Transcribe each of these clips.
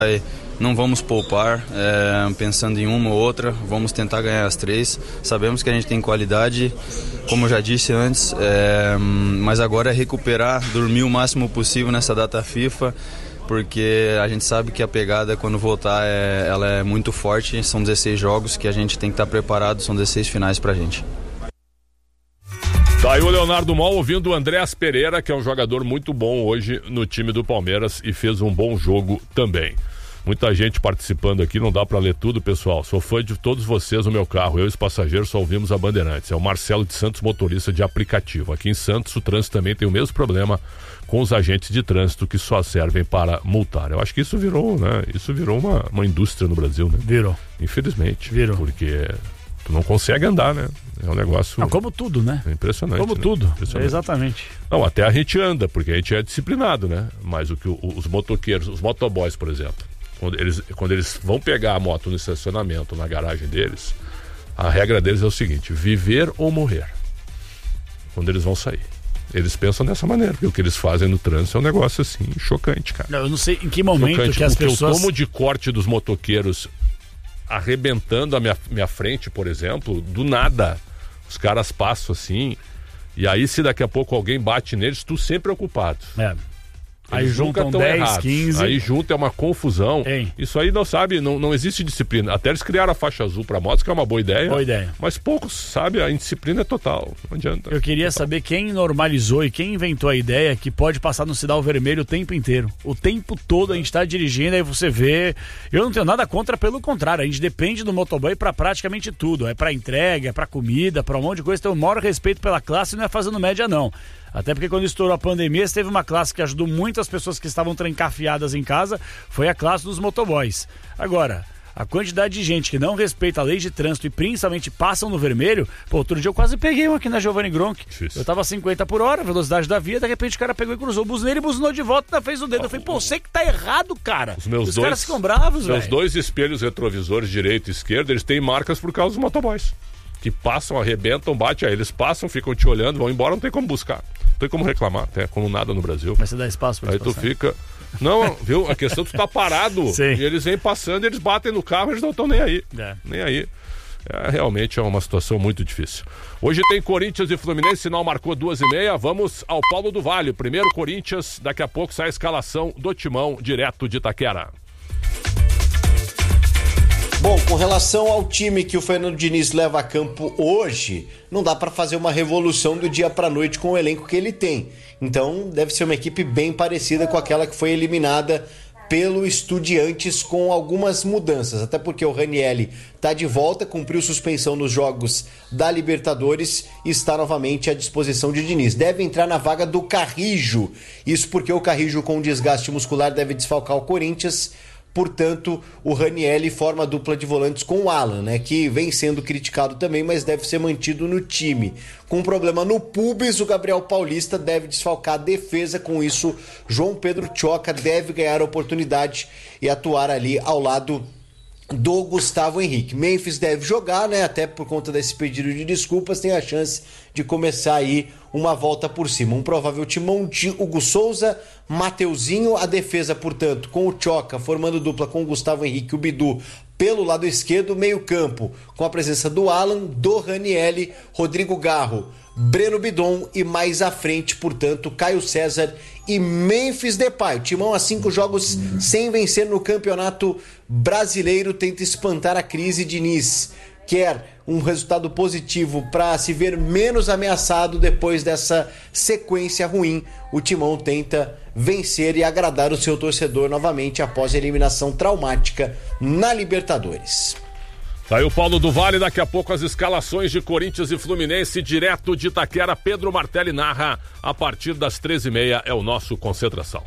Não vamos poupar, pensando em uma ou outra, vamos tentar ganhar as 3. Sabemos que a gente tem qualidade, como eu já disse antes, mas agora é recuperar, dormir o máximo possível nessa data FIFA, porque a gente sabe que a pegada, quando voltar, ela é muito forte. São 16 jogos que a gente tem que estar preparado, são 16 finais pra gente. Tá aí o Leonardo Mol ouvindo o Andréas Pereira, que é um jogador muito bom hoje no time do Palmeiras e fez um bom jogo também. Muita gente participando aqui, não dá pra ler tudo, pessoal. Sou fã de todos vocês no meu carro. Eu e os passageiros só ouvimos a Bandeirantes. É o Marcelo de Santos, motorista de aplicativo. Aqui em Santos, o trânsito também tem o mesmo problema com os agentes de trânsito que só servem para multar. Eu acho que isso virou, né? Isso virou uma indústria no Brasil, né? Virou. Infelizmente. Virou. Porque tu não consegue andar, né? É um negócio... Como tudo, né? É impressionante. Como né? tudo, Impressionante. exatamente. Não, até a gente anda, porque a gente é disciplinado, né? Mas o que os motoqueiros, os motoboys, por exemplo, quando eles vão pegar a moto no estacionamento, na garagem deles, a regra deles é o seguinte: viver ou morrer. Quando eles vão sair. Eles pensam dessa maneira, porque o que eles fazem no trânsito é um negócio assim, chocante, cara. Eu não sei em que momento chocante, que as pessoas... Eu tomo de corte dos motoqueiros arrebentando a minha frente, por exemplo, do nada. Os caras passam assim, e aí se daqui a pouco alguém bate neles, tu sempre preocupado. Aí juntam 10, errados. 15. Aí junta é uma confusão. Hein? Isso aí não sabe, não existe disciplina. Até eles criaram a faixa azul para motos, que é uma boa ideia. Boa ideia. Mas poucos, sabe, a indisciplina é total. Não adianta. Eu queria saber quem normalizou e quem inventou a ideia que pode passar no sinal vermelho o tempo inteiro. O tempo todo a gente tá dirigindo, aí você vê. Eu não tenho nada contra, pelo contrário. A gente depende do motoboy para praticamente tudo. É para entrega, é para comida, para um monte de coisa. Então, o maior respeito pela classe, não é fazendo média, não. Até porque quando estourou a pandemia, teve uma classe que ajudou muito as pessoas que estavam trancafiadas em casa, foi a classe dos motoboys. Agora, a quantidade de gente que não respeita a lei de trânsito e principalmente passam no vermelho, outro dia eu quase peguei um aqui na Giovanni Gronk. Difícil. Eu tava 50 por hora, velocidade da via, de repente o cara pegou e cruzou o buzineiro e buzinou de volta, ainda fez o dedo. Eu falei, você que tá errado, cara. Os caras ficam bravos, velho. Meus dois espelhos retrovisores, direito e esquerdo, eles têm marcas por causa dos motoboys. Que passam, arrebentam, batem, aí eles passam, ficam te olhando, vão embora, não tem como buscar. Não tem como reclamar, até como nada no Brasil. Mas você dá espaço pra aí tu fica... Não, viu? A questão é que tu tá parado. Sim. E eles vêm passando, eles batem no carro, eles não estão nem aí. Nem aí. Realmente é uma situação muito difícil. Hoje tem Corinthians e Fluminense, sinal marcou 2h30. Vamos ao Paulo do Vale. Primeiro Corinthians, daqui a pouco sai a escalação do Timão, direto de Itaquera. Bom, com relação ao time que o Fernando Diniz leva a campo hoje, não dá para fazer uma revolução do dia para noite com o elenco que ele tem. Então, deve ser uma equipe bem parecida com aquela que foi eliminada pelo Estudiantes, com algumas mudanças. Até porque o Ranieri está de volta, cumpriu suspensão nos jogos da Libertadores e está novamente à disposição de Diniz. Deve entrar na vaga do Carrijo. Isso porque o Carrijo, com desgaste muscular, deve desfalcar o Corinthians. Portanto, o Ranieri forma a dupla de volantes com o Alan, né, que vem sendo criticado também, mas deve ser mantido no time. Com um problema no pubis, o Gabriel Paulista deve desfalcar a defesa. Com isso, João Pedro Tchoca deve ganhar a oportunidade e atuar ali ao lado do Gustavo Henrique. Memphis deve jogar, né, até por conta desse pedido de desculpas, tem a chance de começar aí uma volta por cima. Um provável timão de Hugo Souza, Mateuzinho, a defesa, portanto, com o Tchoca formando dupla com o Gustavo Henrique e o Bidu pelo lado esquerdo, meio campo com a presença do Alan, do Ranieri, Rodrigo Garro, Breno Bidon e mais à frente, portanto, Caio César e Memphis Depay. Timão a 5 jogos sem vencer no Campeonato Brasileiro, tenta espantar a crise. Diniz quer um resultado positivo para se ver menos ameaçado depois dessa sequência ruim. O Timão tenta vencer e agradar o seu torcedor novamente após a eliminação traumática na Libertadores. Tá aí o Paulo do Vale, daqui a pouco as escalações de Corinthians e Fluminense, direto de Itaquera. Pedro Martelli narra a partir das 13h30, é o nosso Concentração.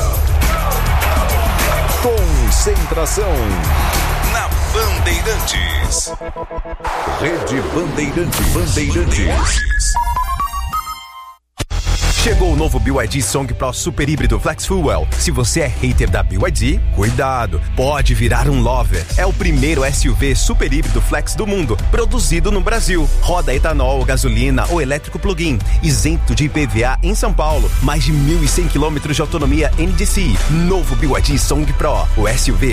Concentração na Bandeirantes. Rede Bandeirantes. Chegou o novo BYD Song Pro Super Híbrido Flex Fuel. Se você é hater da BYD, cuidado, pode virar um lover. É o primeiro SUV super híbrido flex do mundo, produzido no Brasil. Roda etanol, gasolina ou elétrico plug-in, isento de IPVA em São Paulo. Mais de 1.100 km de autonomia NDC. Novo BYD Song Pro, o SUV